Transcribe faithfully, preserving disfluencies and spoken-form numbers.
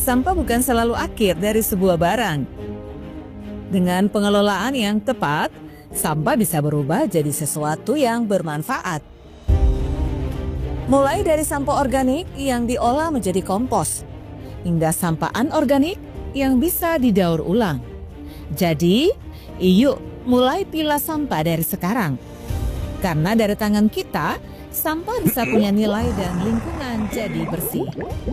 sampah bukan selalu akhir dari sebuah barang. Dengan pengelolaan yang tepat, sampah bisa berubah jadi sesuatu yang bermanfaat. Mulai dari sampah organik yang diolah menjadi kompos, hingga sampah anorganik yang bisa didaur ulang. Jadi, yuk mulai pilah sampah dari sekarang. Karena dari tangan kita, sampah bisa punya nilai dan lingkungan jadi bersih.